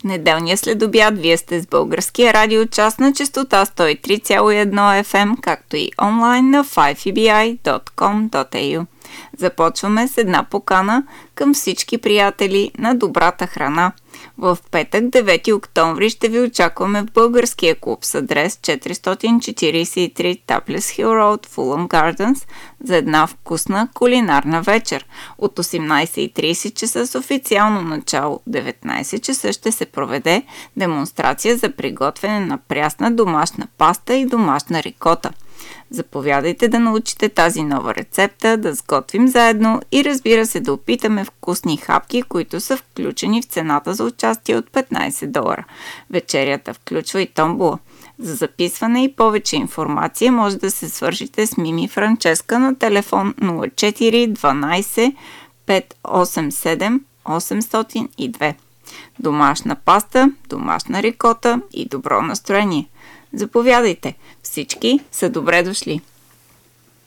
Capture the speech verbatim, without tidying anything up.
Неделния следобяд вие сте с Българския радиочас на честота сто и три цяло и едно еф ем, както и онлайн на файв и би ай точка ком точка ей ю. Започваме с една покана към всички приятели на добрата храна. В петък, девети октомври, ще ви очакваме в Българския клуб с адрес четиристотин четирийсет и три Таплес Хил Роуд, Фулъм Гарденс, за една вкусна кулинарна вечер. От осемнайсет и трийсет часа с официално начало деветнайсет часа ще се проведе демонстрация за приготвяне на прясна домашна паста и домашна рикота. Заповядайте да научите тази нова рецепта, да сготвим заедно и разбира се да опитаме вкусни хапки, които са включени в цената за участие от петнайсет долара. Вечерята включва и томбола. За записване и повече информация може да се свържите с Мими Франческа на телефон нула четири дванайсет петстотин и осемдесет и седем осемстотин и две. Домашна паста, домашна рикота и добро настроение. Заповядайте! Всички са добре дошли!